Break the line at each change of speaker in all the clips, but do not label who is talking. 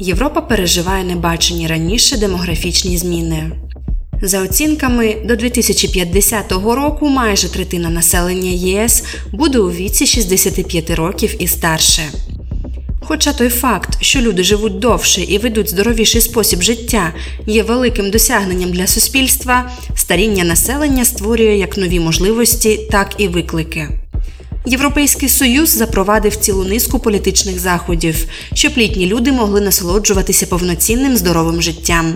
Європа переживає небачені раніше демографічні зміни. За оцінками, до 2050 року майже третина населення ЄС буде у віці 65 років і старше. Хоча той факт, що люди живуть довше і ведуть здоровіший спосіб життя, є великим досягненням для суспільства, старіння населення створює як нові можливості, так і виклики. Європейський Союз запровадив цілу низку політичних заходів, щоб літні люди могли насолоджуватися повноцінним здоровим життям.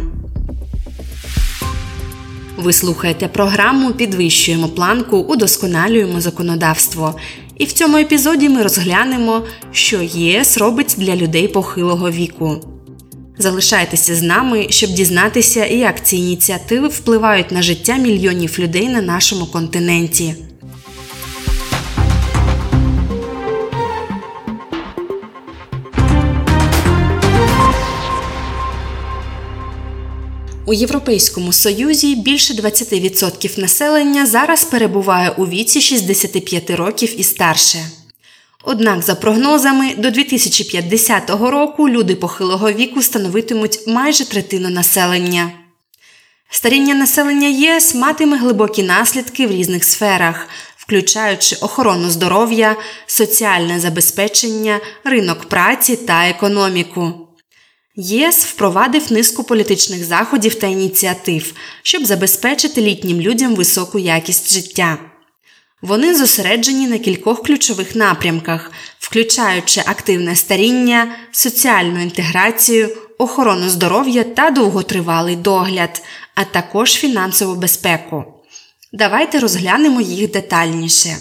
Ви слухаєте програму «Підвищуємо планку, удосконалюємо законодавство». І в цьому епізоді ми розглянемо, що ЄС робить для людей похилого віку. Залишайтеся з нами, щоб дізнатися, як ці ініціативи впливають на життя мільйонів людей на нашому континенті. У Європейському Союзі більше 20% населення зараз перебуває у віці 65 років і старше. Однак, за прогнозами, до 2050 року люди похилого віку становитимуть майже третину населення. Старіння населення ЄС матиме глибокі наслідки в різних сферах, включаючи охорону здоров'я, соціальне забезпечення, ринок праці та економіку. ЄС впровадив низку політичних заходів та ініціатив, щоб забезпечити літнім людям високу якість життя. Вони зосереджені на кількох ключових напрямках, включаючи активне старіння, соціальну інтеграцію, охорону здоров'я та довготривалий догляд, а також фінансову безпеку. Давайте розглянемо їх детальніше.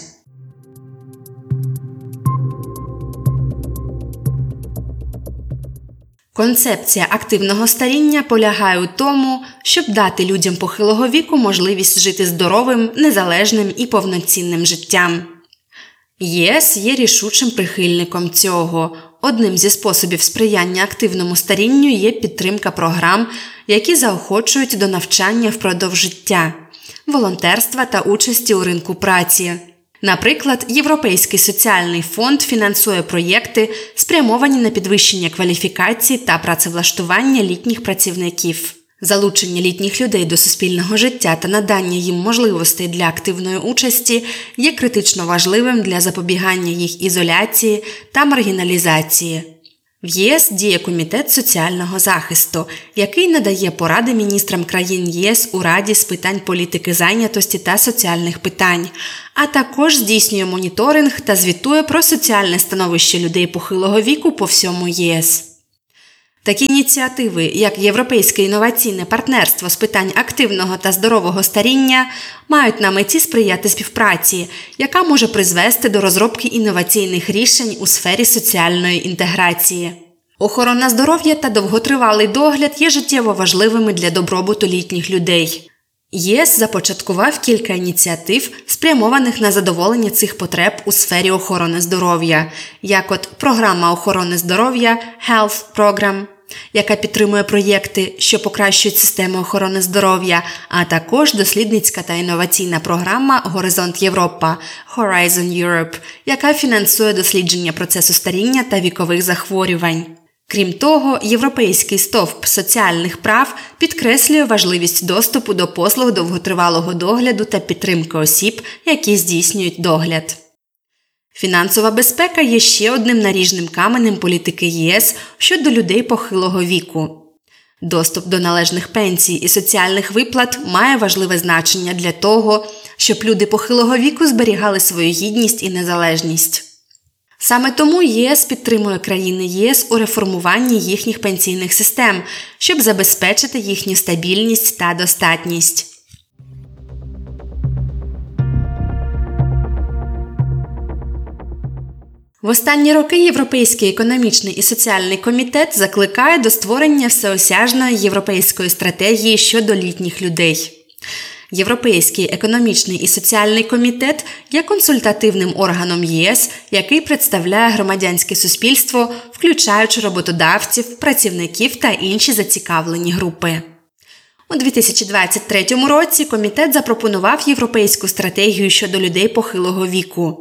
Концепція активного старіння полягає у тому, щоб дати людям похилого віку можливість жити здоровим, незалежним і повноцінним життям. ЄС є рішучим прихильником цього. Одним зі способів сприяння активному старінню є підтримка програм, які заохочують до навчання впродовж життя, волонтерства та участі у ринку праці. Наприклад, Європейський соціальний фонд фінансує проєкти, спрямовані на підвищення кваліфікації та працевлаштування літніх працівників. Залучення літніх людей до суспільного життя та надання їм можливостей для активної участі є критично важливим для запобігання їх ізоляції та маргіналізації. В ЄС діє Комітет соціального захисту, який надає поради міністрам країн ЄС у Раді з питань політики зайнятості та соціальних питань, а також здійснює моніторинг та звітує про соціальне становище людей похилого віку по всьому ЄС. Такі ініціативи, як Європейське інноваційне партнерство з питань активного та здорового старіння, мають на меті сприяти співпраці, яка може призвести до розробки інноваційних рішень у сфері соціальної інтеграції. Охорона здоров'я та довготривалий догляд є життєво важливими для добробуту літніх людей. ЄС започаткував кілька ініціатив, спрямованих на задоволення цих потреб у сфері охорони здоров'я, як от програма охорони здоров'я Health Program, яка підтримує проєкти, що покращують систему охорони здоров'я, а також дослідницька та інноваційна програма «Горизонт Європа» Horizon Europe, яка фінансує дослідження процесу старіння та вікових захворювань. Крім того, Європейський стовп соціальних прав підкреслює важливість доступу до послуг довготривалого догляду та підтримки осіб, які здійснюють догляд. Фінансова безпека є ще одним наріжним каменем політики ЄС щодо людей похилого віку. Доступ до належних пенсій і соціальних виплат має важливе значення для того, щоб люди похилого віку зберігали свою гідність і незалежність. Саме тому ЄС підтримує країни ЄС у реформуванні їхніх пенсійних систем, щоб забезпечити їхню стабільність та достатність. В останні роки Європейський економічний і соціальний комітет закликає до створення всеосяжної європейської стратегії щодо літніх людей. Європейський економічний і соціальний комітет є консультативним органом єС, який представляє громадянське суспільство, включаючи роботодавців, працівників та інші зацікавлені групи. У 2023 році комітет запропонував європейську стратегію щодо людей похилого віку.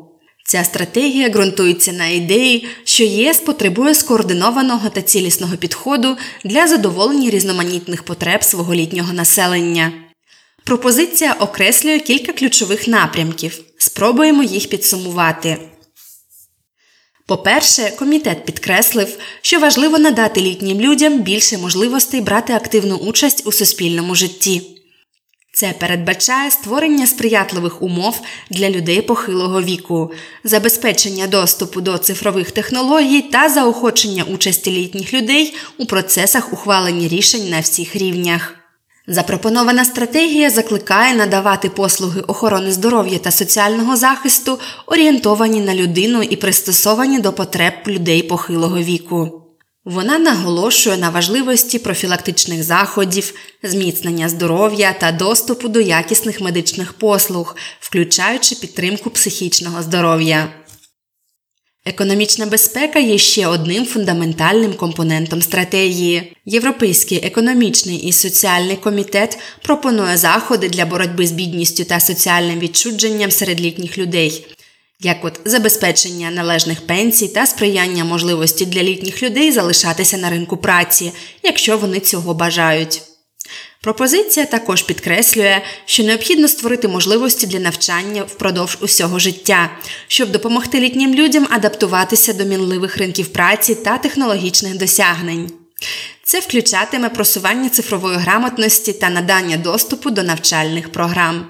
Ця стратегія ґрунтується на ідеї, що ЄС потребує скоординованого та цілісного підходу для задоволення різноманітних потреб свого літнього населення. Пропозиція окреслює кілька ключових напрямків. Спробуємо їх підсумувати. По-перше, комітет підкреслив, що важливо надати літнім людям більше можливостей брати активну участь у суспільному житті. Це передбачає створення сприятливих умов для людей похилого віку, забезпечення доступу до цифрових технологій та заохочення участі літніх людей у процесах ухвалення рішень на всіх рівнях. Запропонована стратегія закликає надавати послуги охорони здоров'я та соціального захисту, орієнтовані на людину і пристосовані до потреб людей похилого віку. Вона наголошує на важливості профілактичних заходів, зміцнення здоров'я та доступу до якісних медичних послуг, включаючи підтримку психічного здоров'я. Економічна безпека є ще одним фундаментальним компонентом стратегії. Європейський економічний і соціальний комітет пропонує заходи для боротьби з бідністю та соціальним відчуженням серед літніх людей, як от забезпечення належних пенсій та сприяння можливості для літніх людей залишатися на ринку праці, якщо вони цього бажають. Пропозиція також підкреслює, що необхідно створити можливості для навчання впродовж усього життя, щоб допомогти літнім людям адаптуватися до мінливих ринків праці та технологічних досягнень. Це включатиме просування цифрової грамотності та надання доступу до навчальних програм.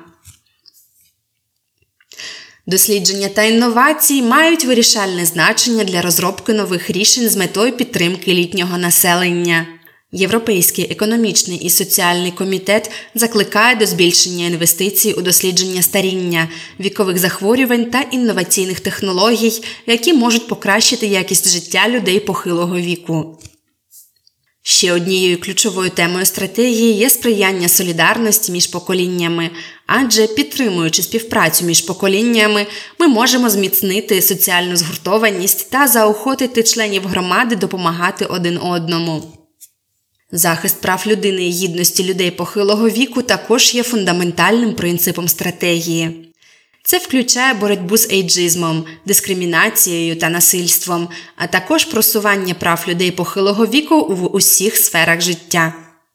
Дослідження та інновації мають вирішальне значення для розробки нових рішень з метою підтримки літнього населення. Європейський економічний і соціальний комітет закликає до збільшення інвестицій у дослідження старіння, вікових захворювань та інноваційних технологій, які можуть покращити якість життя людей похилого віку. Ще однією ключовою темою стратегії є сприяння солідарності між поколіннями, адже, підтримуючи співпрацю між поколіннями, ми можемо зміцнити соціальну згуртованість та заохотити членів громади допомагати один одному. Захист прав людини і гідності людей похилого віку також є фундаментальним принципом стратегії. Це включає боротьбу з ейджизмом, дискримінацією та насильством, а також просування прав людей похилого віку в усіх сферах життя.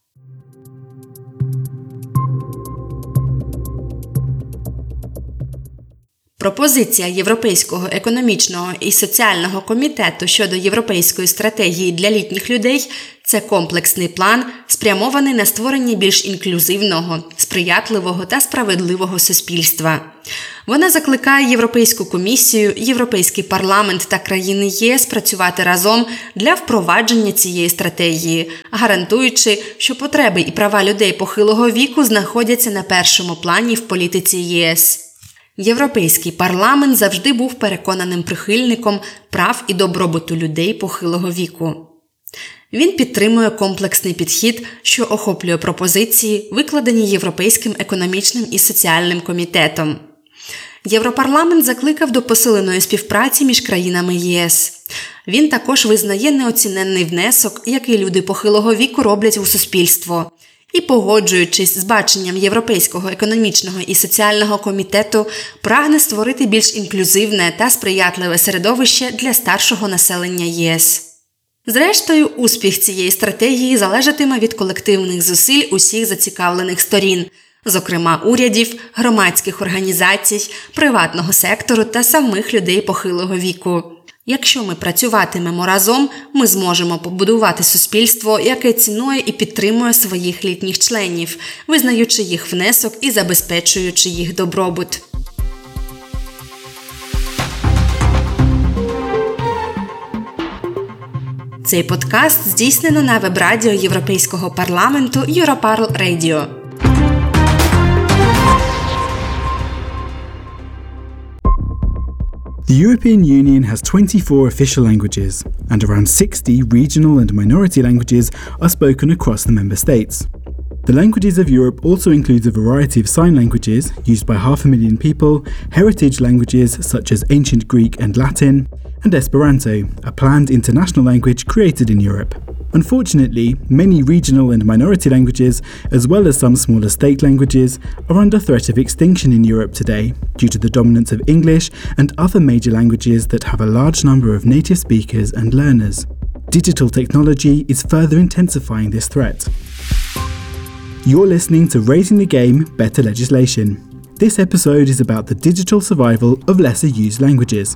Пропозиція Європейського економічного і соціального комітету щодо європейської стратегії для літніх людей – це комплексний план, спрямований на створення більш інклюзивного, сприятливого та справедливого суспільства. Вона закликає Європейську комісію, Європейський парламент та країни ЄС працювати разом для впровадження цієї стратегії, гарантуючи, що потреби і права людей похилого віку знаходяться на першому плані в політиці ЄС. Європейський парламент завжди був переконаним прихильником прав і добробуту людей похилого віку. Він підтримує комплексний підхід, що охоплює пропозиції, викладені Європейським економічним і соціальним комітетом. Європарламент закликав до посиленої співпраці між країнами ЄС. Він також визнає неоціненний внесок, який люди похилого віку роблять у суспільство. І, погоджуючись з баченням Європейського економічного і соціального комітету, прагне створити більш інклюзивне та сприятливе середовище для старшого населення ЄС. Зрештою, успіх цієї стратегії залежатиме від колективних зусиль усіх зацікавлених сторін, зокрема урядів, громадських організацій, приватного сектору та самих людей похилого віку. Якщо ми працюватимемо разом, ми зможемо побудувати суспільство, яке цінує і підтримує своїх літніх членів, визнаючи їх внесок і забезпечуючи їх добробут. Цей подкаст здійснено на веб-радіо Європейського парламенту Europarl Radio.
The European Union has 24 official languages, and around 60 regional and minority languages are spoken across the member states. The languages of Europe also includes a variety of sign languages used by 500,000 people, heritage languages such as Ancient Greek and Latin, and Esperanto, a planned international language created in Europe. Unfortunately, many regional and minority languages, as well as some smaller state languages, are under threat of extinction in Europe today due to the dominance of English and other major languages that have a large number of native speakers and learners. Digital technology is further intensifying this threat. You're listening to Raising the Game, Better Legislation. This episode is about the digital survival of lesser used languages.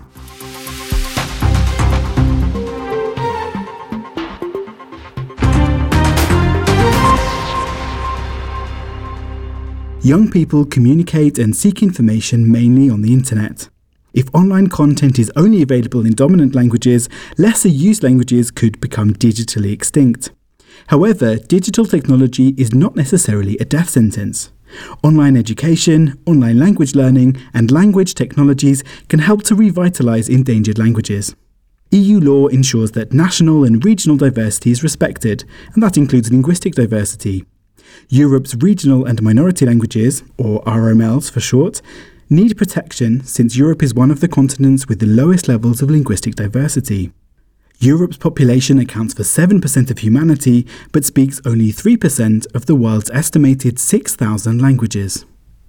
Young people communicate and seek information mainly on the internet. If online content is only available in dominant languages, lesser used languages could become digitally extinct. However, digital technology is not necessarily a death sentence. Online education, online language learning, and language technologies can help to revitalize endangered languages. EU law ensures that national and regional diversity is respected, and that includes linguistic diversity. Europe's regional and minority languages, or RMLs for short, need protection since Europe is one of the continents with the lowest levels of linguistic diversity. Europe's population accounts for 7% of humanity, but speaks only 3% of the world's estimated 6,000 languages.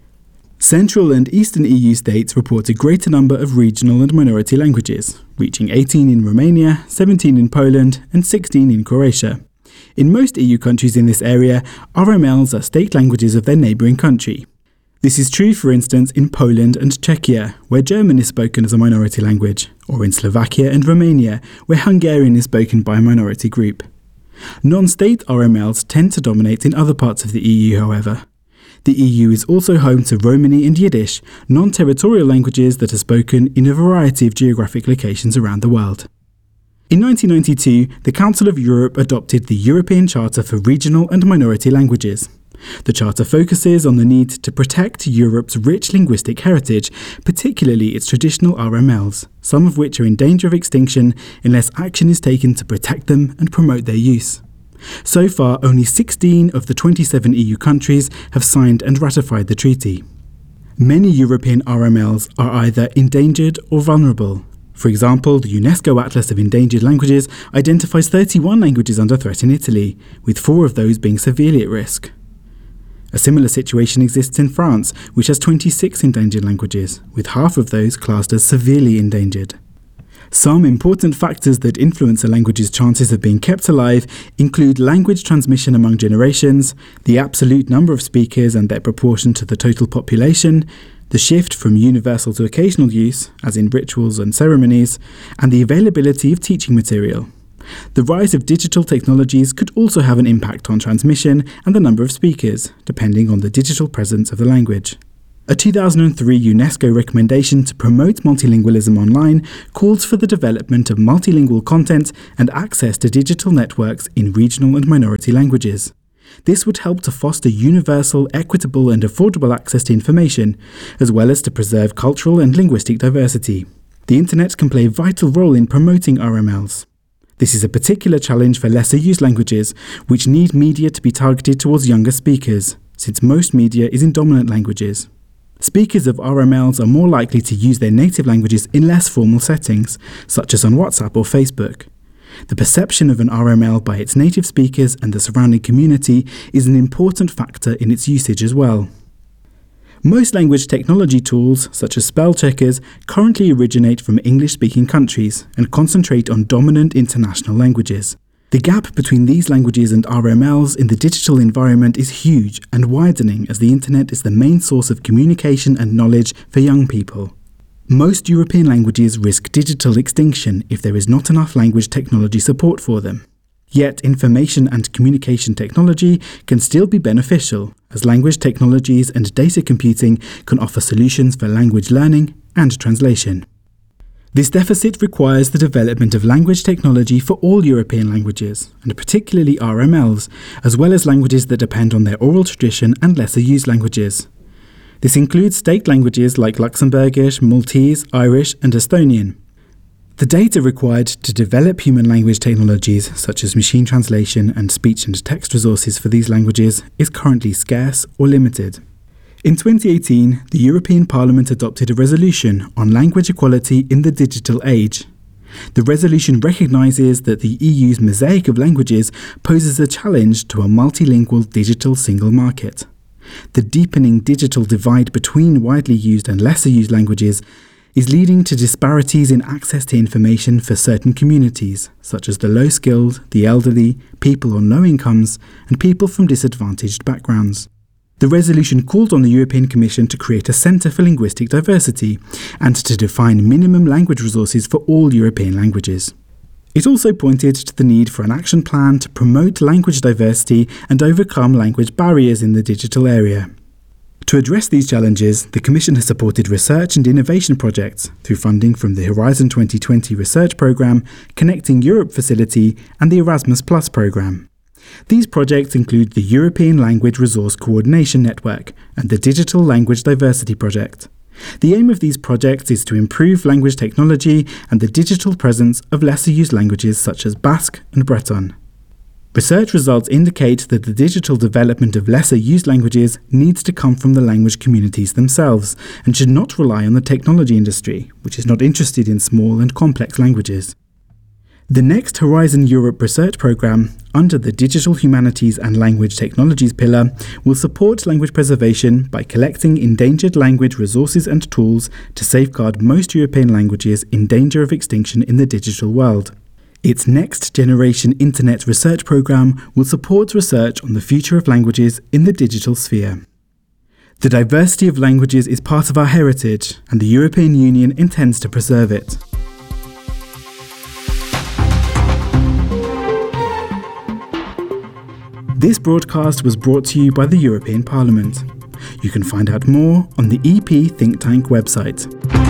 Central and Eastern EU states report a greater number of regional and minority languages, reaching 18 in Romania, 17 in Poland, and 16 in Croatia. In most EU countries in this area, RMLs are state languages of their neighbouring country. This is true, for instance, in Poland and Czechia, where German is spoken as a minority language, or in Slovakia and Romania, where Hungarian is spoken by a minority group. Non-state RMLs tend to dominate in other parts of the EU, however. The EU is also home to Romani and Yiddish, non-territorial languages that are spoken in a variety of geographic locations around the world. In 1992, the Council of Europe adopted the European Charter for Regional and Minority Languages. The Charter focuses on the need to protect Europe's rich linguistic heritage, particularly its traditional RMLs, some of which are in danger of extinction unless action is taken to protect them and promote their use. So far, only 16 of the 27 EU countries have signed and ratified the treaty. Many European RMLs are either endangered or vulnerable. For example, the UNESCO Atlas of Endangered Languages identifies 31 languages under threat in Italy, with 4 of those being severely at risk. A similar situation exists in France, which has 26 endangered languages, with half of those classed as severely endangered. Some important factors that influence a language's chances of being kept alive include language transmission among generations, the absolute number of speakers and their proportion to the total population, the shift from universal to occasional use, as in rituals and ceremonies, and the availability of teaching material. The rise of digital technologies could also have an impact on transmission and the number of speakers, depending on the digital presence of the language. A 2003 UNESCO recommendation to promote multilingualism online calls for the development of multilingual content and access to digital networks in regional and minority languages. This would help to foster universal, equitable and affordable access to information, as well as to preserve cultural and linguistic diversity. The internet can play a vital role in promoting RMLs. This is a particular challenge for lesser used languages, which need media to be targeted towards younger speakers, since most media is in dominant languages. Speakers of RMLs are more likely to use their native languages in less formal settings, such as on WhatsApp or Facebook. The perception of an RML by its native speakers and the surrounding community is an important factor in its usage as well. Most language technology tools, such as spell checkers, currently originate from English-speaking countries and concentrate on dominant international languages. The gap between these languages and RMLs in the digital environment is huge and widening as the internet is the main source of communication and knowledge for young people. Most European languages risk digital extinction if there is not enough language technology support for them. Yet information and communication technology can still be beneficial, as language technologies and data computing can offer solutions for language learning and translation. This deficit requires the development of language technology for all European languages, and particularly RMLs, as well as languages that depend on their oral tradition and lesser used languages. This includes state languages like Luxembourgish, Maltese, Irish, and Estonian. The data required to develop human language technologies, such as machine translation and speech and text resources for these languages, is currently scarce or limited. In 2018, the European Parliament adopted a resolution on language equality in the digital age. The resolution recognises that the EU's mosaic of languages poses a challenge to a multilingual digital single market. The deepening digital divide between widely used and lesser used languages is leading to disparities in access to information for certain communities, such as the low-skilled, the elderly, people on low incomes, and people from disadvantaged backgrounds. The resolution called on the European Commission to create a centre for linguistic diversity and to define minimum language resources for all European languages. It also pointed to the need for an action plan to promote language diversity and overcome language barriers in the digital area. To address these challenges, the Commission has supported research and innovation projects through funding from the Horizon 2020 Research Programme, Connecting Europe Facility and the Erasmus Plus programme. These projects include the European Language Resource Coordination Network and the Digital Language Diversity Project. The aim of these projects is to improve language technology and the digital presence of lesser-used languages such as Basque and Breton. Research results indicate that the digital development of lesser-used languages needs to come from the language communities themselves and should not rely on the technology industry, which is not interested in small and complex languages. The next Horizon Europe research programme, under the Digital Humanities and Language Technologies pillar, will support language preservation by collecting endangered language resources and tools to safeguard most European languages in danger of extinction in the digital world. Its Next Generation Internet research programme will support research on the future of languages in the digital sphere. The diversity of languages is part of our heritage, and the European Union intends to preserve it. This broadcast was brought to you by the European Parliament. You can find out more on the EP Think Tank website.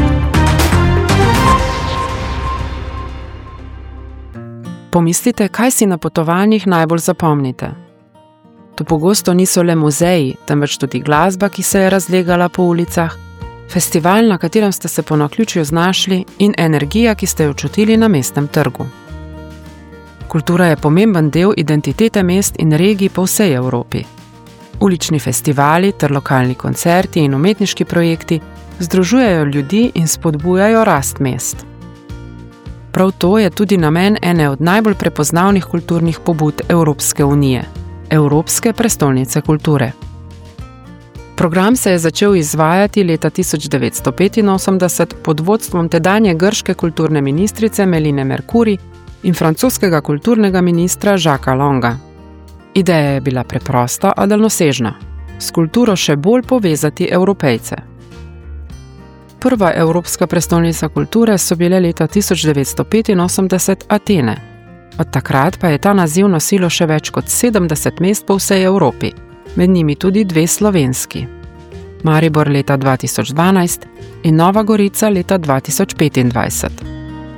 Pomislite, kaj si na potovanjih najbolj zapomnite. To pogosto niso le muzeji, temveč tudi glasba, ki se je razlegala po ulicah, festival, na katerem ste se po naključju znašli, in energija, ki ste jo čutili na mestnem trgu. Kultura je pomemben del identitete mest in regij po vsej Evropi. Ulični festivali ter lokalni koncerti in umetniški projekti združujejo ljudi in spodbujajo rast mest. Prav to je tudi namen ene od najbolj prepoznavnih kulturnih pobud Evropske unije – Evropske prestolnice kulture. Program se je začel izvajati leta 1985 pod vodstvom tedanje grške kulturne ministrice Meline Mercuri in francoskega kulturnega ministra Jacquesa Longa. Ideja je bila preprosta, a daljnosežna – s kulturo še bolj povezati Evropejce. Prva Evropska prestolnica kulture so bile leta 1985 Atene. Od takrat pa je ta naziv nosilo še več kot 70 mest po vsej Evropi, med njimi tudi 2 slovenski. Maribor leta 2012 in Nova Gorica leta 2025.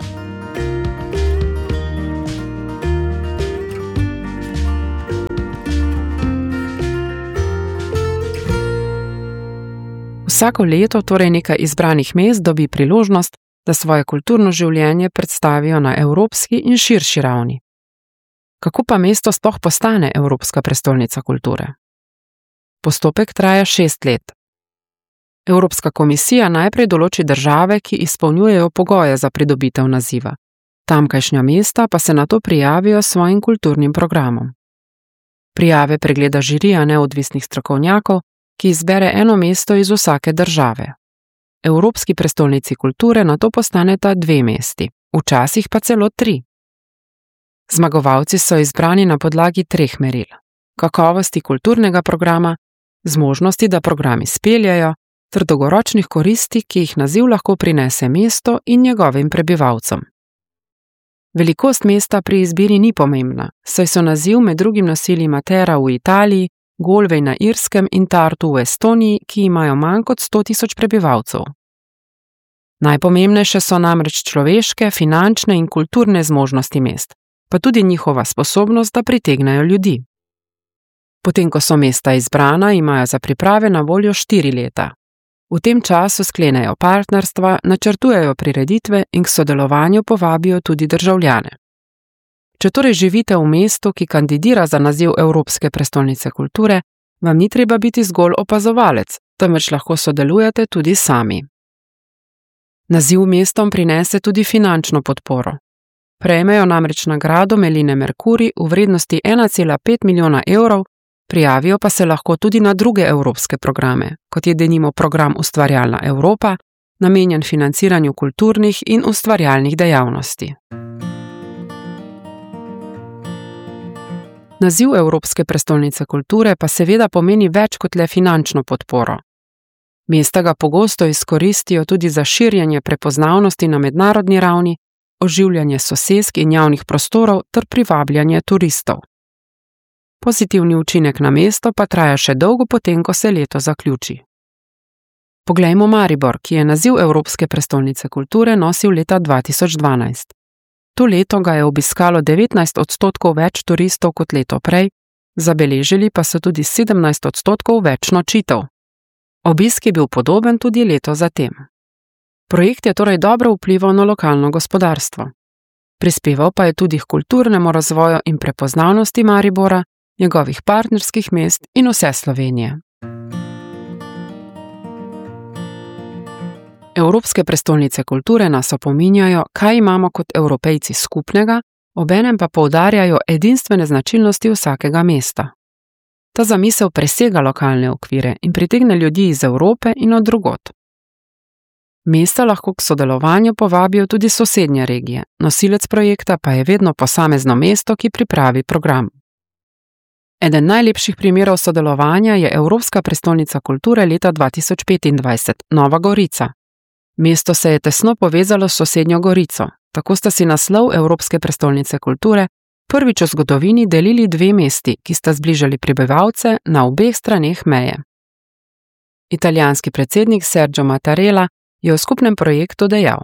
Vsako leto torej nekaj izbranih mest dobi priložnost, da svoje kulturno življenje predstavijo na evropski in širši ravni. Kako pa mesto sploh postane Evropska prestolnica kulture? Postopek traja 6 let. Evropska komisija najprej določi države, ki izpolnjujejo pogoje za pridobitev naziva. Tamkajšnja mesta pa se nato prijavijo s svojim kulturnim programom. Prijave pregleda žirija neodvisnih strokovnjakov, ki izbere eno mesto iz vsake države. Evropski prestolnici kulture nato postaneta 2 mesti, včasih pa celo 3. Zmagovalci so izbrani na podlagi 3 meril: kakovosti kulturnega programa, zmožnosti, da program izpeljajo, ter dolgoročnih koristi, ki jih naziv lahko prinese mesto in njegovim prebivalcem. Velikost mesta pri izbiri ni pomembna, saj so naziv med drugim nosili Matera v Italiji, Galway na Irskem in Tartu v Estoniji, ki imajo manj kot 100.000 prebivalcev. Najpomembnejše so namreč človeške, finančne in kulturne zmožnosti mest, pa tudi njihova sposobnost, da pritegnejo ljudi. Potem, ko so mesta izbrana, imajo za priprave na voljo 4 leta. V tem času sklenejo partnerstva, načrtujejo prireditve in k sodelovanju povabijo tudi državljane. Če torej živite v mestu, ki kandidira za naziv Evropske prestolnice kulture, vam ni treba biti zgolj opazovalec, temveč lahko sodelujete tudi sami. Naziv mestom prinese tudi finančno podporo. Prejmejo namreč nagrado Meline Mercuri v vrednosti 1,5 milijona evrov, prijavijo pa se lahko tudi na druge evropske programe, kot je denimo program Ustvarjalna Evropa, namenjen financiranju kulturnih in ustvarjalnih dejavnosti. Naziv Evropske prestolnice kulture pa seveda pomeni več kot le finančno podporo. Mesta ga pogosto izkoristijo tudi za širjenje prepoznavnosti na mednarodni ravni, oživljanje sosesk in javnih prostorov ter privabljanje turistov. Pozitivni učinek na mesto pa traja še dolgo potem, ko se leto zaključi. Poglejmo Maribor, ki je naziv Evropske prestolnice kulture nosil leta 2012. To leto ga je obiskalo 19% več turistov kot leto prej, zabeležili pa so tudi 17% več nočitev. Obisk je bil podoben tudi leto zatem. Projekt je torej dobro vplival na lokalno gospodarstvo. Prispeval pa je tudi k kulturnemu razvoju in prepoznavnosti Maribora, njegovih partnerskih mest in vse Slovenije. Evropske prestolnice kulture nas opominjajo, kaj imamo kot Evropejci skupnega, obenem pa poudarjajo edinstvene značilnosti vsakega mesta. Ta zamisel presega lokalne okvire in pritegne ljudi iz Evrope in od drugod. Mesta lahko k sodelovanju povabijo tudi sosednje regije, nosilec projekta pa je vedno posamezno mesto, ki pripravi program. Eden najlepših primerov sodelovanja je Evropska prestolnica kulture leta 2025, Nova Gorica. Mesto se je tesno povezalo s sosednjo Gorico, tako sta si naslov Evropske prestolnice kulture prvič v zgodovini delili dve mesti, ki sta zbližali prebivalce na obeh straneh meje. Italijanski predsednik Sergio Mattarella je v skupnem projektu dejal: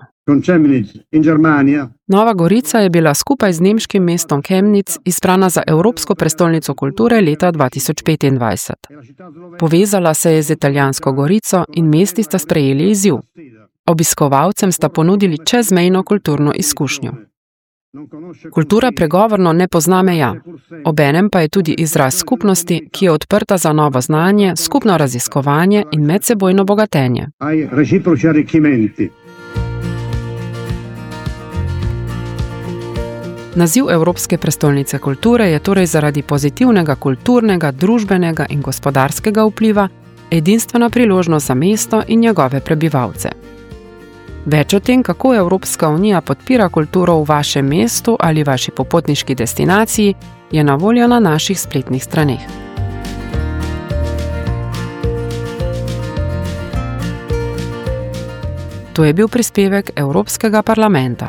Nova Gorica je bila skupaj z nemškim mestom Chemnitz izbrana za Evropsko prestolnico kulture leta 2025. Povezala se je z italijansko Gorico in mesti sta sprejeli izziv. Obiskovalcem sta ponudili čezmejno kulturno izkušnjo. Kultura pregovorno ne pozna meja, obenem pa je tudi izraz skupnosti, ki je odprta za novo znanje, skupno raziskovanje in medsebojno bogatenje. Naziv Evropske prestolnice kulture je torej zaradi pozitivnega kulturnega, družbenega in gospodarskega vpliva edinstvena priložnost za mesto in njegove prebivalce. Več o tem, kako Evropska unija podpira kulturo v vašem mestu ali vaši popotniški destinaciji, je na voljo na naših spletnih straneh. To je bil prispevek Evropskega parlamenta.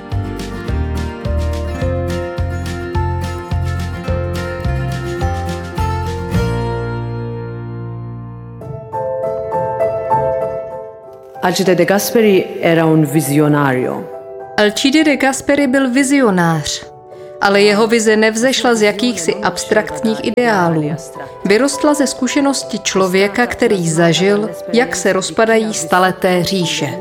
Alcide de Gasperi era un visionario.
Alcide de Gasperi byl vizionář, ale jeho vize nevzešla z jakýchsi abstraktních ideálů. Vyrostla ze zkušenosti člověka, který zažil, jak se rozpadají staleté říše.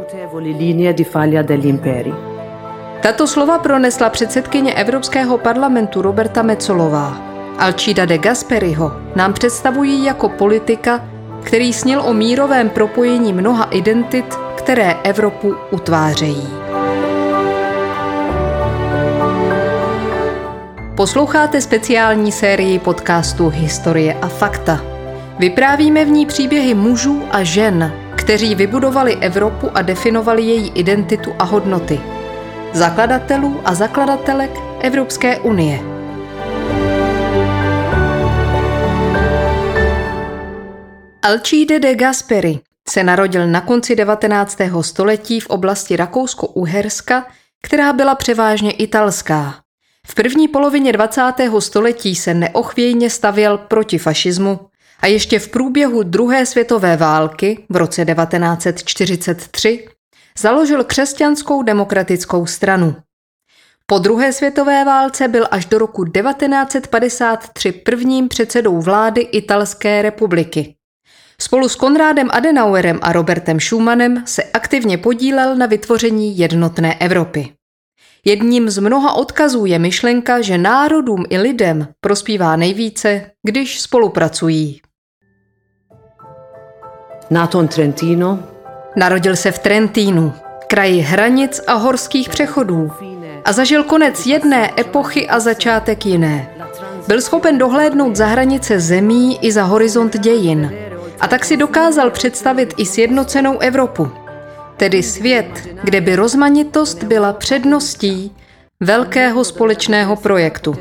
Tato slova pronesla předsedkyně Evropského parlamentu Roberta Metsolová. Alcida de Gasperiho nám představují jako politika, který snil o mírovém propojení mnoha identit, které Evropu utvářejí. Posloucháte speciální sérii podcastu Historie a fakta. Vyprávíme v ní příběhy mužů a žen, kteří vybudovali Evropu a definovali její identitu a hodnoty. Zakladatelů a zakladatelek Evropské unie. Alcide de Gasperi se narodil na konci 19. století v oblasti Rakousko-Uherska, která byla převážně italská. V první polovině 20. století se neochvějně stavěl proti fašismu a ještě v průběhu druhé světové války v roce 1943 založil křesťanskou demokratickou stranu. Po druhé světové válce byl až do roku 1953 prvním předsedou vlády Italské republiky. Spolu s Konrádem Adenauerem a Robertem Schumanem se aktivně podílel na vytvoření jednotné Evropy. Jedním z mnoha odkazů je myšlenka, že národům i lidem prospívá nejvíce, když spolupracují.
Nato in Trentino.
Narodil se v Trentínu. kraji hranic a horských přechodů a zažil konec jedné epochy a začátek jiné. Byl schopen dohlédnout za hranice zemí i za horizont dějin a tak si dokázal představit i sjednocenou Evropu, tedy svět, kde by rozmanitost byla předností velkého společného projektu.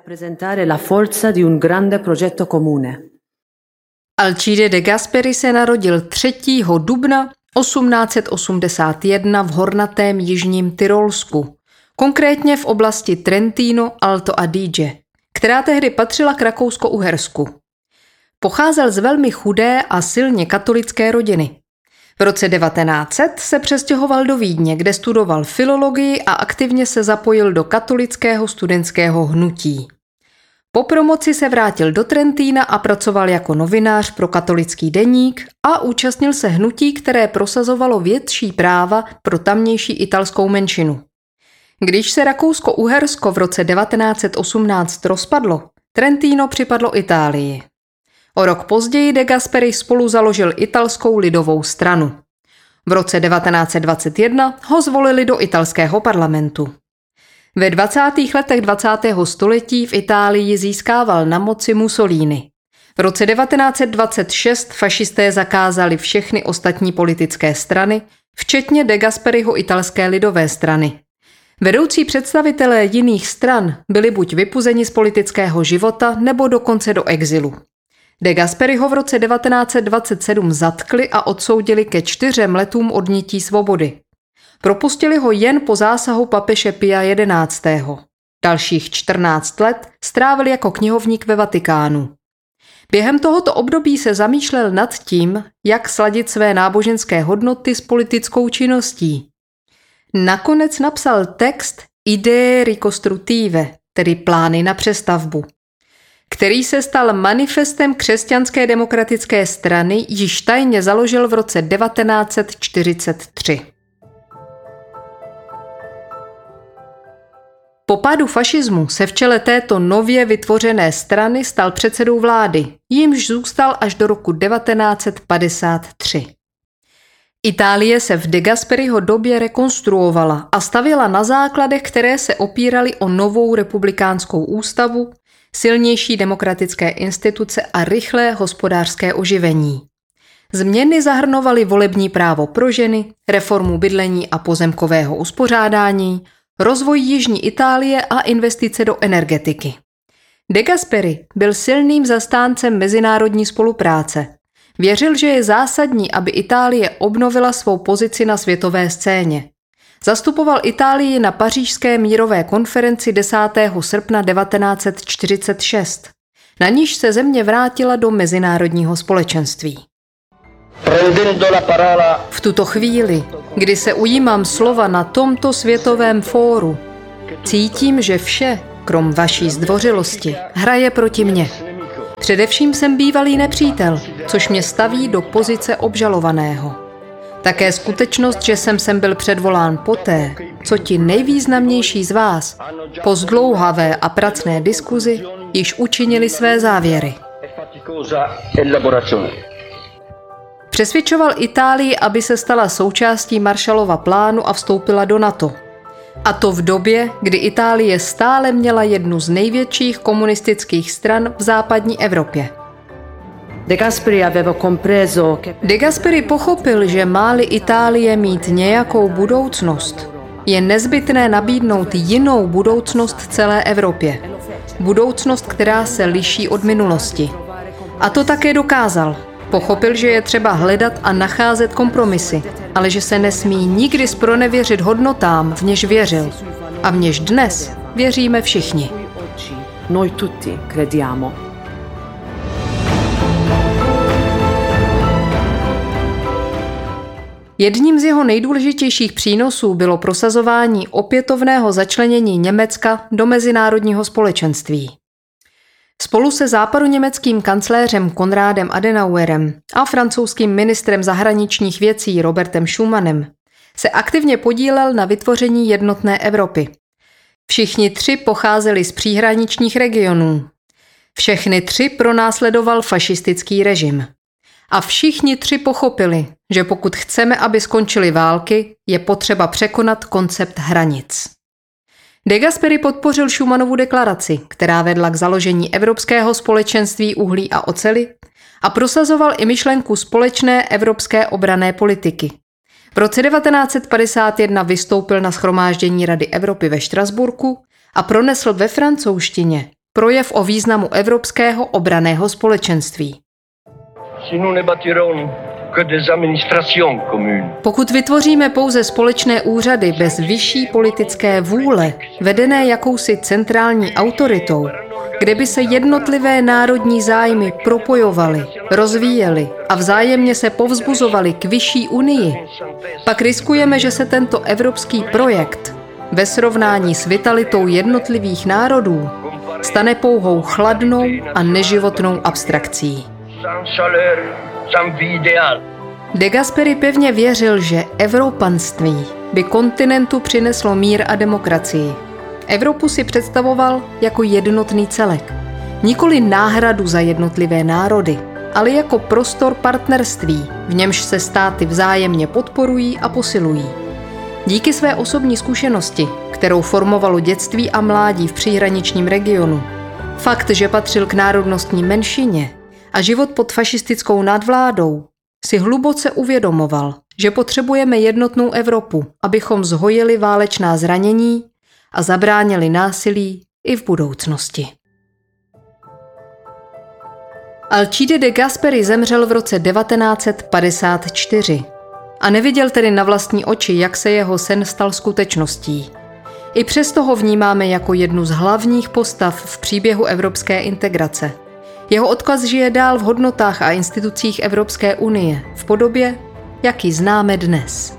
Alcide de Gasperi se narodil 3. dubna 1881 v hornatém jižním Tyrolsku, konkrétně v oblasti Trentino Alto Adige, která tehdy patřila k Rakousko-Uhersku. Pocházel z velmi chudé a silně katolické rodiny. V roce 1900 se přestěhoval do Vídně, kde studoval filologii a aktivně se zapojil do katolického studentského hnutí. Po promoci se vrátil do Trentína a pracoval jako novinář pro katolický deník a účastnil se hnutí, které prosazovalo větší práva pro tamnější italskou menšinu. Když se Rakousko-Uhersko v roce 1918 rozpadlo, Trentino připadlo Itálii. O rok později de Gasperi spolu založil italskou lidovou stranu. V roce 1921 ho zvolili do italského parlamentu. Ve 20. letech 20. století v Itálii získával na moci Mussolini. V roce 1926 fašisté zakázali všechny ostatní politické strany, včetně de Gasperiho italské lidové strany. Vedoucí představitelé jiných stran byli buď vypuzeni z politického života nebo dokonce do exilu. De Gasperi ho v roce 1927 zatkli a odsoudili ke 4 letům odnětí svobody. Propustili ho jen po zásahu papeže Pia XI. Dalších 14 let strávil jako knihovník ve Vatikánu. Během tohoto období se zamýšlel nad tím, jak sladit své náboženské hodnoty s politickou činností. Nakonec napsal text Idee ricostrutive, tedy plány na přestavbu, který se stal manifestem křesťanské demokratické strany, již tajně založil v roce 1943. Po pádu fašismu se v čele této nově vytvořené strany stal předsedou vlády, jímž zůstal až do roku 1953. Itálie se v de Gasperiho době rekonstruovala a stavěla na základech, které se opíraly o novou republikánskou ústavu, silnější demokratické instituce a rychlé hospodářské oživení. Změny zahrnovaly volební právo pro ženy, reformu bydlení a pozemkového uspořádání, rozvoj jižní Itálie a investice do energetiky. De Gasperi byl silným zastáncem mezinárodní spolupráce. Věřil, že je zásadní, aby Itálie obnovila svou pozici na světové scéně. Zastupoval Itálii na pařížské mírové konferenci 10. srpna 1946. Na níž se země vrátila do mezinárodního společenství. V tuto chvíli, kdy se ujímám slova na tomto světovém fóru, cítím, že vše, krom vaší zdvořilosti, hraje proti mně. Především jsem bývalý nepřítel, což mě staví do pozice obžalovaného. Také skutečnost, že jsem sem byl předvolán poté, co ti nejvýznamnější z vás po zdlouhavé a pracné diskuzi již učinili své závěry. Přesvědčoval Itálii, aby se stala součástí Marshallova plánu a vstoupila do NATO. A to v době, kdy Itálie stále měla jednu z největších komunistických stran v západní Evropě. De Gasperi pochopil, že má-li Itálie mít nějakou budoucnost, je nezbytné nabídnout jinou budoucnost celé Evropě. Budoucnost, která se liší od minulosti. A to také dokázal. Pochopil, že je třeba hledat a nacházet kompromisy, ale že se nesmí nikdy zpronevěřit hodnotám, v něž věřil. A v něž dnes věříme všichni.
Noi tutti crediamo.
Jedním z jeho nejdůležitějších přínosů bylo prosazování opětovného začlenění Německa do mezinárodního společenství. Spolu se západoněmeckým kancléřem Konrádem Adenauerem a francouzským ministrem zahraničních věcí Robertem Schumanem se aktivně podílel na vytvoření jednotné Evropy. Všichni 3 pocházeli z příhraničních regionů. Všechny 3 pronásledoval fašistický režim. A všichni tři pochopili, že pokud chceme, aby skončily války, je potřeba překonat koncept hranic. De Gasperi podpořil Schumannovu deklaraci, která vedla k založení Evropského společenství uhlí a oceli, a prosazoval i myšlenku společné evropské obranné politiky. V roce 1951 vystoupil na shromáždění Rady Evropy ve Štrasburku a pronesl ve francouzštině projev o významu Evropského obranného společenství. Pokud vytvoříme pouze společné úřady bez vyšší politické vůle, vedené jakousi centrální autoritou, kde by se jednotlivé národní zájmy propojovaly, rozvíjely a vzájemně se povzbuzovaly k vyšší unii, pak riskujeme, že se tento evropský projekt ve srovnání s vitalitou jednotlivých národů stane pouhou chladnou a neživotnou abstrakcí. De Gasperi pevně věřil, že evropanství by kontinentu přineslo mír a demokracii. Evropu si představoval jako jednotný celek. Nikoli náhradu za jednotlivé národy, ale jako prostor partnerství, v němž se státy vzájemně podporují a posilují. Díky své osobní zkušenosti, kterou formovalo dětství a mládí v příhraničním regionu, fakt, že patřil k národnostní menšině a život pod fašistickou nadvládou, si hluboce uvědomoval, že potřebujeme jednotnou Evropu, abychom zhojili válečná zranění a zabránili násilí i v budoucnosti. Alcide de Gasperi zemřel v roce 1954 a neviděl tedy na vlastní oči, jak se jeho sen stal skutečností. I přesto ho vnímáme jako jednu z hlavních postav v příběhu evropské integrace. Jeho odkaz žije dál v hodnotách a institucích Evropské unie v podobě, jak ji známe dnes.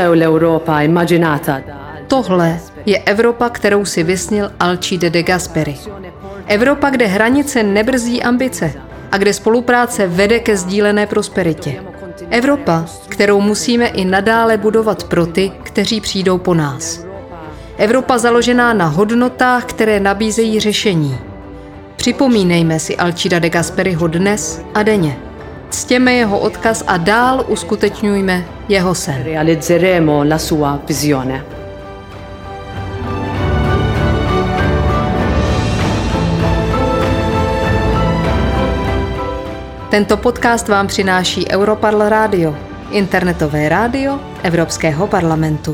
Tohle je Evropa, kterou si vysnil Alcide de Gasperi. Evropa, kde hranice nebrzdí ambice a kde spolupráce vede ke sdílené prosperitě. Evropa, kterou musíme i nadále budovat pro ty, kteří přijdou po nás. Evropa založená na hodnotách, které nabízejí řešení. Připomínejme si Alcida de Gasperiho dnes a denně. Ctěme jeho odkaz a dál uskutečňujme jeho sen.
Realizzeremo la sua visione.
Tento podcast vám přináší Europarl Radio, internetové rádio Evropského parlamentu.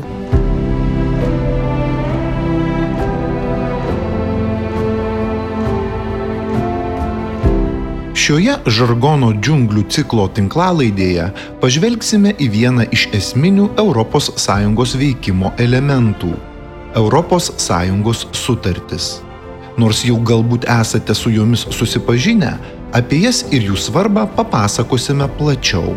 Šioje žargono džiunglių ciklo tinklalaidėje pažvelgsime į vieną iš esminių ES veikimo elementų – ES sutartis. Nors jau galbūt esate su jomis susipažinę, apie jas ir jų svarbą papasakosime plačiau.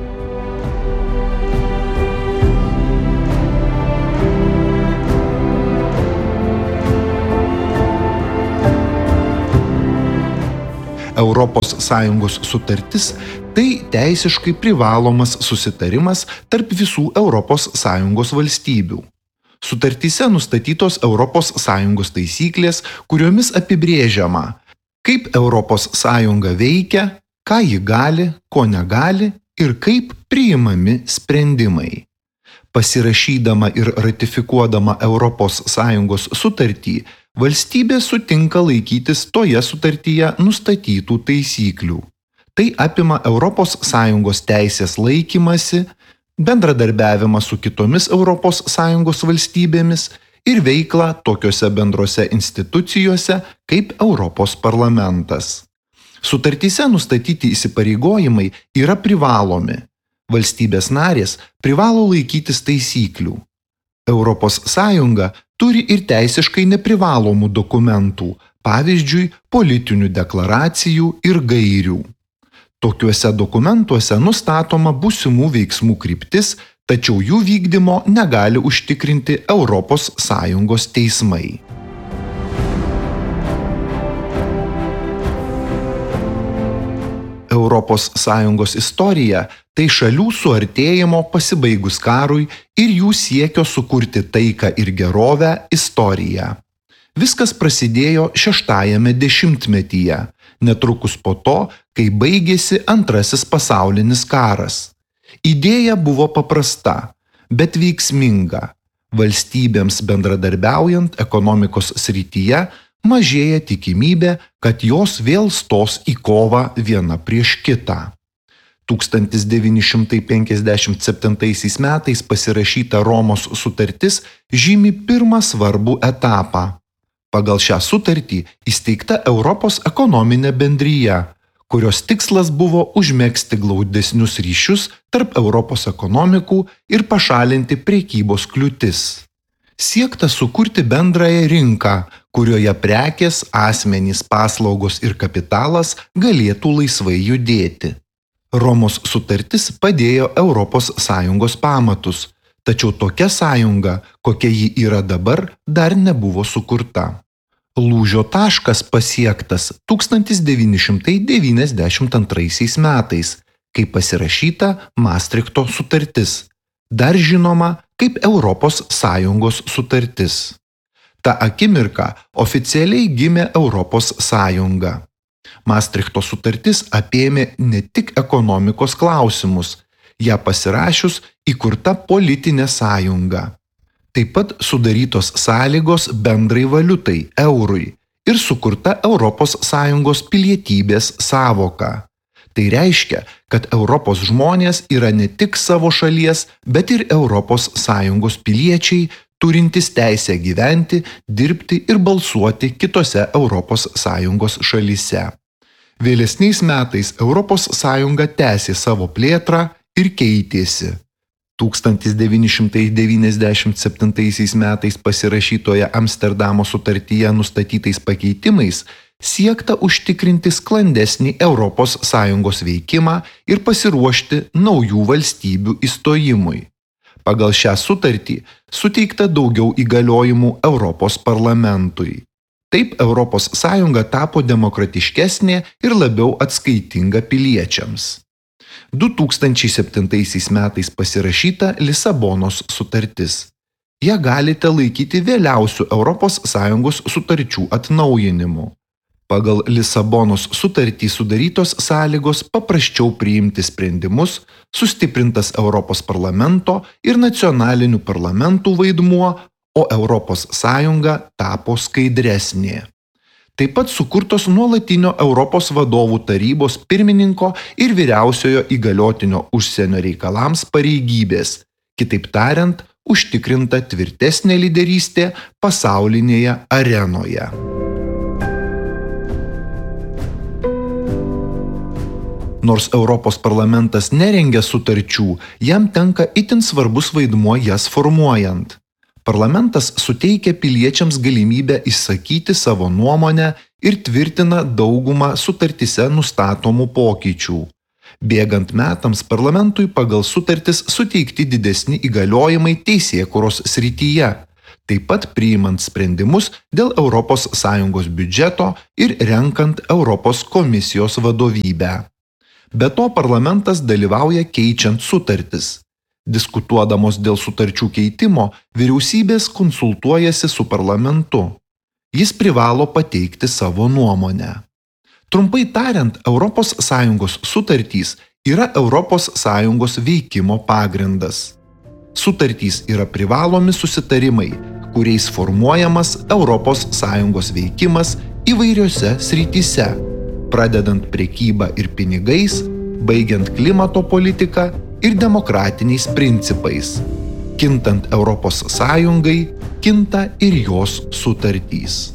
ES sutartis – tai teisiškai privalomas susitarimas tarp visų ES valstybių. Sutartyse nustatytos ES taisyklės, kuriomis apibrėžiama, kaip ES veikia, ką ji gali, ko negali ir kaip priimami sprendimai. Pasirašydama ir ratifikuodama ES sutartį, valstybė sutinka laikytis toje sutartyje nustatytų taisyklių. Tai apima ES teisės laikymasi, bendradarbiavimą su kitomis ES valstybėmis ir veiklą tokiose bendrose institucijose kaip Europos parlamentas. Sutartyse nustatyti įsipareigojimai yra privalomi. Valstybės narės privalo laikytis taisyklių. ES turi ir teisiškai neprivalomų dokumentų, pavyzdžiui, politinių deklaracijų ir gairių. Tokiuose dokumentuose nustatoma būsimų veiksmų kryptis, tačiau jų vykdymo negali užtikrinti ES teismai. ES istorija – tai šalių suartėjimo pasibaigus karui ir jų siekio sukurti taiką ir gerovę istorija. Viskas prasidėjo 6-ame dešimtmetyje, netrukus po to, kai baigėsi Antrasis pasaulinis karas. Idėja buvo paprasta, bet veiksminga. Valstybėms bendradarbiaujant ekonomikos srityje mažėja tikimybė, kad jos vėl stos į kovą viena prieš kitą. 1957 metais pasirašyta Romos sutartis žymi pirmą svarbų etapą. Pagal šią sutartį įsteigta Europos ekonominė bendrija, kurios tikslas buvo užmegzti glaudesnius ryšius tarp Europos ekonomikų ir pašalinti prekybos kliūtis. Siekta sukurti bendrąją rinką, kurioje prekės, asmenys, paslaugos ir kapitalas galėtų laisvai judėti. Romos sutartis padėjo ES pamatus, tačiau tokia sąjunga, kokia ji yra dabar, dar nebuvo sukurta. Lūžio taškas pasiektas 1992 metais, kai pasirašyta Maastrichto sutartis, dar žinoma kaip ES sutartis. Ta akimirka oficialiai gimė ES. Maastrichto sutartis apėmė ne tik ekonomikos klausimus, ją pasirašius įkurta politinė sąjunga. Taip pat sudarytos sąlygos bendrai valiutai – eurui ir sukurta ES pilietybės sąvoka. Tai reiškia, kad Europos žmonės yra ne tik savo šalies, bet ir ES piliečiai, turintys teisę gyventi, dirbti ir balsuoti kitose ES šalyse. Vėlesniais metais ES tęsė savo plėtrą ir keitėsi. 1997 metais pasirašytoje Amsterdamo sutartyje nustatytais pakeitimais siekta užtikrinti sklandesnį ES veikimą ir pasiruošti naujų valstybių įstojimui. Pagal šią sutartį suteikta daugiau įgaliojimų Europos parlamentui. Taip ES tapo demokratiškesnė ir labiau atskaitinga piliečiams. 2007 metais pasirašyta Lisabonos sutartis. Ją galite laikyti vėliausiu ES sutarčių atnaujinimu. Pagal Lisabonos sutartį sudarytos sąlygos paprasčiau priimti sprendimus, sustiprintas Europos parlamento ir nacionalinių parlamentų vaidmuo, o ES tapo skaidresnė. Taip pat sukurtos nuolatinio Europos vadovų tarybos pirmininko ir vyriausiojo įgaliotinio užsienio reikalams pareigybės, kitaip tariant, užtikrinta tvirtesnė lyderystė pasaulinėje arenoje. Nors Europos parlamentas nerengia sutarčių, jam tenka itin svarbus vaidmuo jas formuojant. Parlamentas suteikia piliečiams galimybę išsakyti savo nuomonę ir tvirtina daugumą sutartise nustatomų pokyčių. Bėgant metams parlamentui pagal sutartis suteikti didesni įgaliojimai teisėkūros srityje, taip pat priimant sprendimus dėl ES biudžeto ir renkant Europos komisijos vadovybę. Be to parlamentas dalyvauja keičiant sutartis. Diskutuodamos dėl sutarčių keitimo, vyriausybės konsultuojasi su parlamentu. Jis privalo pateikti savo nuomonę. Trumpai tariant, ES sutartys yra ES veikimo pagrindas. Sutartys yra privalomi susitarimai, kuriais formuojamas ES veikimas įvairiose srityse, pradedant prekybą ir pinigais, baigiant klimato politiką ir demokratiniais principais. Kintant ES, kinta ir jos sutartys.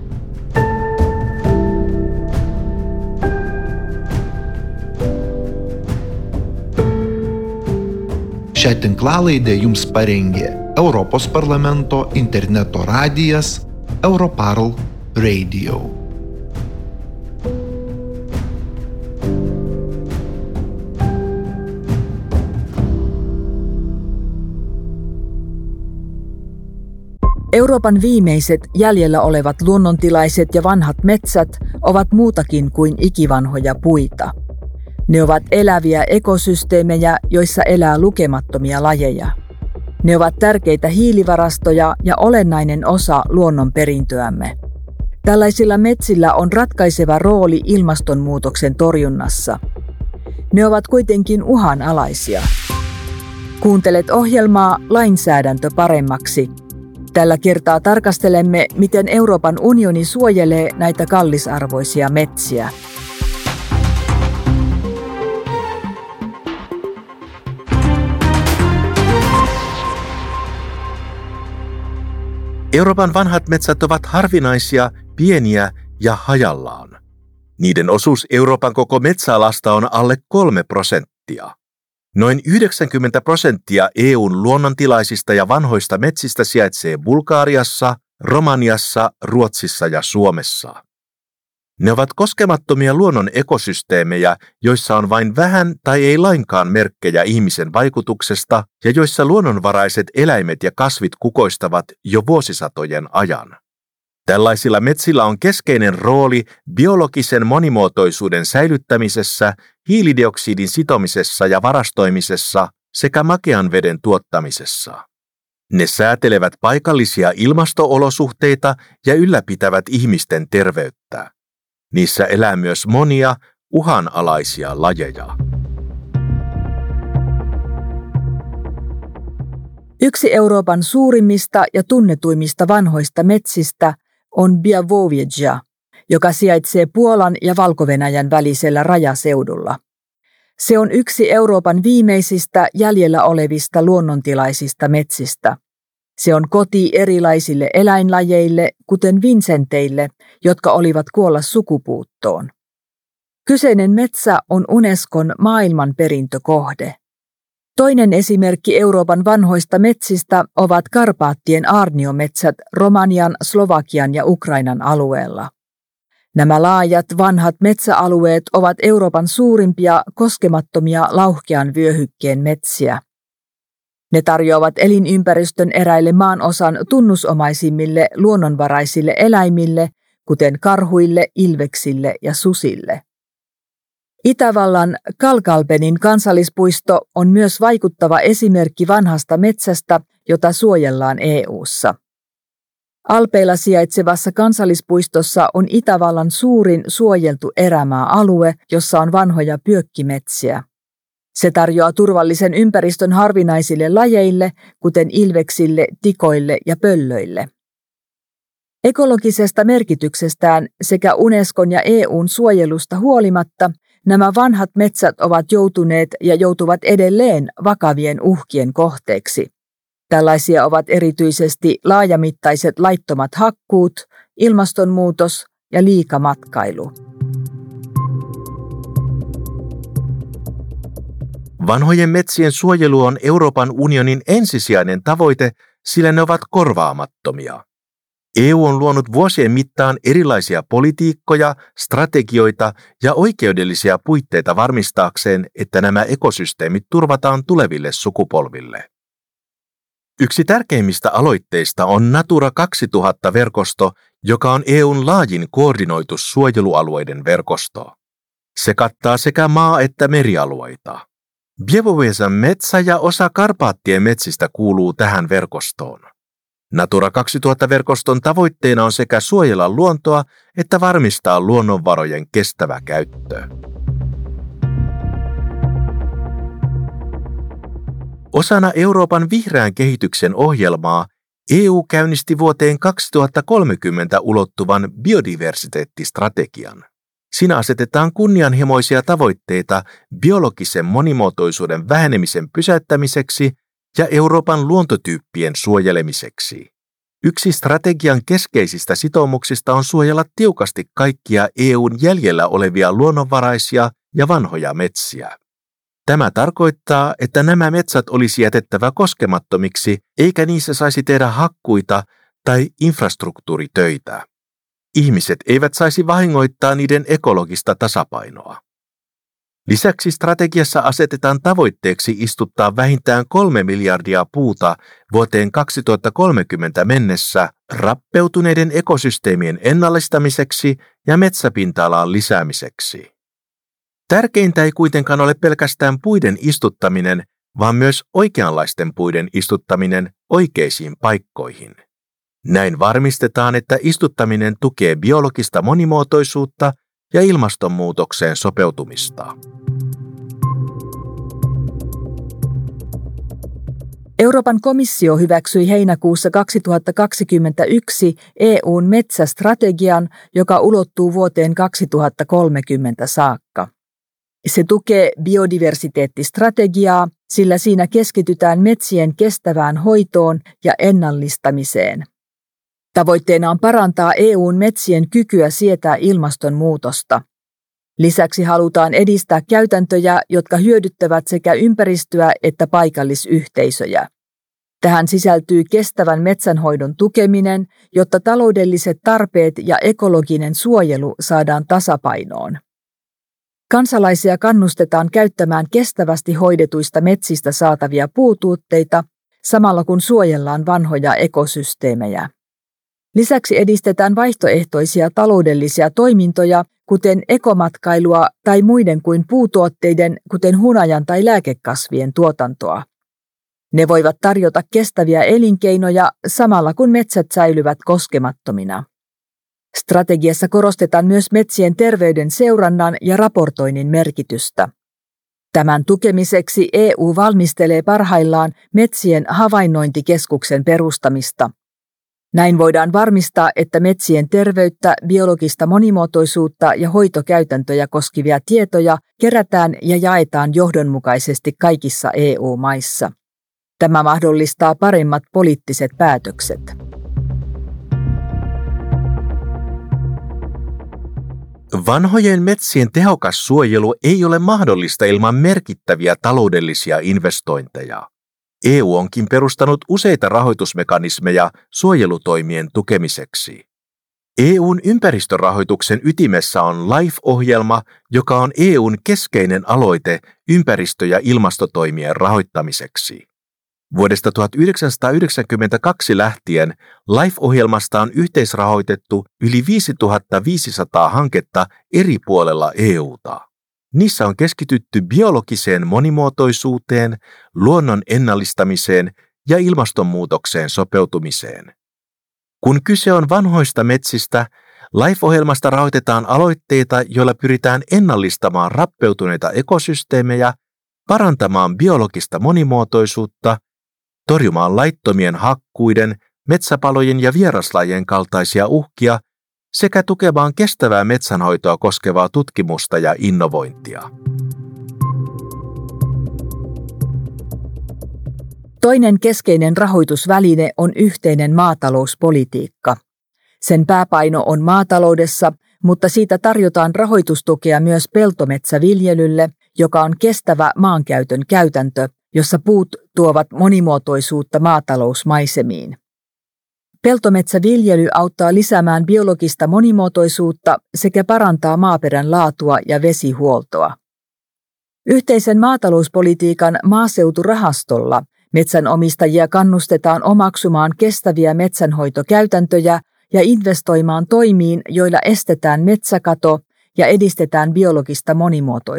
Šią tinklalaidę jums parengė Europos parlamento interneto radijas Europarl Radio.
Euroopan viimeiset jäljellä olevat luonnontilaiset ja vanhat metsät ovat muutakin kuin ikivanhoja puita. Ne ovat eläviä ekosysteemejä, joissa elää lukemattomia lajeja. Ne ovat tärkeitä hiilivarastoja ja olennainen osa luonnonperintöämme. Tällaisilla metsillä on ratkaiseva rooli ilmastonmuutoksen torjunnassa. Ne ovat kuitenkin uhanalaisia. Kuuntelet ohjelmaa Lainsäädäntö paremmaksi. Tällä kertaa tarkastelemme, miten Euroopan unioni suojelee näitä kallisarvoisia metsiä.
Euroopan vanhat metsät ovat harvinaisia, pieniä ja hajallaan. Niiden osuus Euroopan koko metsäalasta on alle 3%. Noin 90% EUn luonnontilaisista ja vanhoista metsistä sijaitsee Bulgariassa, Romaniassa, Ruotsissa ja Suomessa. Ne ovat koskemattomia luonnon ekosysteemejä, joissa on vain vähän tai ei lainkaan merkkejä ihmisen vaikutuksesta ja joissa luonnonvaraiset eläimet ja kasvit kukoistavat jo vuosisatojen ajan. Tällaisilla metsillä on keskeinen rooli biologisen monimuotoisuuden säilyttämisessä, hiilidioksidin sitomisessa ja varastoimisessa sekä makean veden tuottamisessa. Ne säätelevät paikallisia ilmasto-olosuhteita ja ylläpitävät ihmisten terveyttä. Niissä elää myös monia uhanalaisia lajeja.
Yksi Euroopan suurimmista ja tunnetuimmista vanhoista metsistä on Białowieża, joka sijaitsee Puolan ja Valko-Venäjän välisellä rajaseudulla. Se on yksi Euroopan viimeisistä jäljellä olevista luonnontilaisista metsistä. Se on koti erilaisille eläinlajeille, kuten vinsenteille, jotka olivat kuolla sukupuuttoon. Kyseinen metsä on Unescon maailmanperintökohde. Toinen esimerkki Euroopan vanhoista metsistä ovat Karpaattien aarniometsät Romanian, Slovakian ja Ukrainan alueella. Nämä laajat vanhat metsäalueet ovat Euroopan suurimpia koskemattomia lauhkean vyöhykkeen metsiä. Ne tarjoavat elinympäristön eräille maanosan tunnusomaisimmille luonnonvaraisille eläimille, kuten karhuille, ilveksille ja susille. Itävallan Kalkalpenin kansallispuisto on myös vaikuttava esimerkki vanhasta metsästä, jota suojellaan EU:ssa. Alpeilla sijaitsevassa kansallispuistossa on Itävallan suurin suojeltu erämaa-alue, jossa on vanhoja pyökkimetsiä. Se tarjoaa turvallisen ympäristön harvinaisille lajeille, kuten ilveksille, tikoille ja pöllöille. Ekologisesta merkityksestään sekä Unescon ja EUn suojelusta huolimatta nämä vanhat metsät ovat joutuneet ja joutuvat edelleen vakavien uhkien kohteeksi. Tällaisia ovat erityisesti laajamittaiset laittomat hakkuut, ilmastonmuutos ja liikamatkailu.
Vanhojen metsien suojelu on Euroopan unionin ensisijainen tavoite, sillä ne ovat korvaamattomia. EU on luonut vuosien mittaan erilaisia politiikkoja, strategioita ja oikeudellisia puitteita varmistaakseen, että nämä ekosysteemit turvataan tuleville sukupolville. Yksi tärkeimmistä aloitteista on Natura 2000-verkosto, joka on EUn laajin koordinoitu suojelualueiden verkosto. Se kattaa sekä maa- että merialueita. Białowieżan metsä ja osa Karpaattien metsistä kuuluu tähän verkostoon. Natura 2000-verkoston tavoitteena on sekä suojella luontoa että varmistaa luonnonvarojen kestävä käyttö. Osana Euroopan vihreän kehityksen ohjelmaa EU käynnisti vuoteen 2030 ulottuvan biodiversiteettistrategian. Siinä asetetaan kunnianhimoisia tavoitteita biologisen monimuotoisuuden vähenemisen pysäyttämiseksi ja Euroopan luontotyyppien suojelemiseksi. Yksi strategian keskeisistä sitoumuksista on suojella tiukasti kaikkia EUn jäljellä olevia luonnonvaraisia ja vanhoja metsiä. Tämä tarkoittaa, että nämä metsät olisi jätettävä koskemattomiksi, eikä niissä saisi tehdä hakkuita tai infrastruktuuritöitä. Ihmiset eivät saisi vahingoittaa niiden ekologista tasapainoa. Lisäksi strategiassa asetetaan tavoitteeksi istuttaa vähintään 3 miljardia puuta vuoteen 2030 mennessä rappeutuneiden ekosysteemien ennallistamiseksi ja metsäpinta-alan lisäämiseksi. Tärkeintä ei kuitenkaan ole pelkästään puiden istuttaminen, vaan myös oikeanlaisten puiden istuttaminen oikeisiin paikkoihin. Näin varmistetaan, että istuttaminen tukee biologista monimuotoisuutta ja ilmastonmuutokseen sopeutumista.
Euroopan komissio hyväksyi heinäkuussa 2021 EU:n metsästrategian, joka ulottuu vuoteen 2030 saakka. Se tukee biodiversiteettistrategiaa, sillä siinä keskitytään metsien kestävään hoitoon ja ennallistamiseen. Tavoitteena on parantaa EU:n metsien kykyä sietää ilmastonmuutosta. Lisäksi halutaan edistää käytäntöjä, jotka hyödyttävät sekä ympäristöä että paikallisyhteisöjä. Tähän sisältyy kestävän metsänhoidon tukeminen, jotta taloudelliset tarpeet ja ekologinen suojelu saadaan tasapainoon. Kansalaisia kannustetaan käyttämään kestävästi hoidetuista metsistä saatavia puutuotteita, samalla kun suojellaan vanhoja ekosysteemejä. Lisäksi edistetään vaihtoehtoisia taloudellisia toimintoja, kuten ekomatkailua tai muiden kuin puutuotteiden, kuten hunajan tai lääkekasvien tuotantoa. Ne voivat tarjota kestäviä elinkeinoja samalla kun metsät säilyvät koskemattomina. Strategiassa korostetaan myös metsien terveyden seurannan ja raportoinnin merkitystä. Tämän tukemiseksi EU valmistelee parhaillaan metsien havainnointikeskuksen perustamista. Näin voidaan varmistaa, että metsien terveyttä, biologista monimuotoisuutta ja hoitokäytäntöjä koskevia tietoja kerätään ja jaetaan johdonmukaisesti kaikissa EU-maissa. Tämä mahdollistaa paremmat poliittiset päätökset.
Vanhojen metsien tehokas suojelu ei ole mahdollista ilman merkittäviä taloudellisia investointeja. EU onkin perustanut useita rahoitusmekanismeja suojelutoimien tukemiseksi. EUn ympäristörahoituksen ytimessä on LIFE-ohjelma, joka on EUn keskeinen aloite ympäristö- ja ilmastotoimien rahoittamiseksi. Vuodesta 1992 lähtien LIFE-ohjelmasta on yhteisrahoitettu yli 5500 hanketta eri puolella EUta. Niissä on keskitytty biologiseen monimuotoisuuteen, luonnon ennallistamiseen ja ilmastonmuutokseen sopeutumiseen. Kun kyse on vanhoista metsistä, LIFE-ohjelmasta rahoitetaan aloitteita, joilla pyritään ennallistamaan rappeutuneita ekosysteemejä, parantamaan biologista monimuotoisuutta, torjumaan laittomien hakkuiden, metsäpalojen ja vieraslajien kaltaisia uhkia sekä tukemaan kestävää metsänhoitoa koskevaa tutkimusta ja innovointia.
Toinen keskeinen rahoitusväline on yhteinen maatalouspolitiikka. Sen pääpaino on maataloudessa, mutta siitä tarjotaan rahoitustukea myös peltometsäviljelylle, joka on kestävä maankäytön käytäntö, jossa puut tuovat monimuotoisuutta maatalousmaisemiin. Peltometsäviljely auttaa lisäämään biologista monimuotoisuutta sekä parantaa maaperän laatua ja vesihuoltoa. Yhteisen maatalouspolitiikan maaseuturahastolla metsänomistajia kannustetaan omaksumaan kestäviä metsänhoitokäytäntöjä ja investoimaan toimiin, joilla estetään metsäkato ja edistetään biologista monimuotoisuutta.